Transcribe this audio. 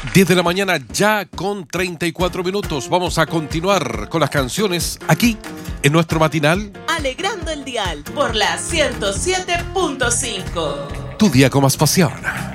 10 de la mañana ya con 34 minutos. Vamos a continuar con las canciones aquí en nuestro matinal. Alegrando el dial por la 107.5. Tu día con más pasión.